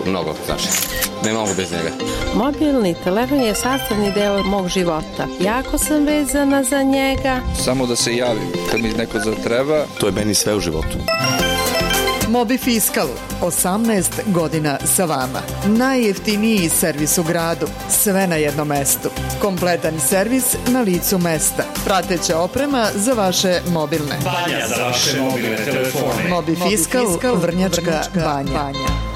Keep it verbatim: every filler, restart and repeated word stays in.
mnogo znači. Ne mogu bez njega. Mobilni telefon je sastavni deo mog života. Jako sam vezana za njega. Samo da se javim kad mi neko zatreba. To je meni sve u životu. Mobifiskal, osamnaest godina sa vama. Najjeftiniji servis u gradu, sve na jednom mestu. Kompletan servis na licu mesta. Prateća oprema za vaše mobilne. Banja za vaše mobilne telefone. Mobifiskal, Vrnjačka banja.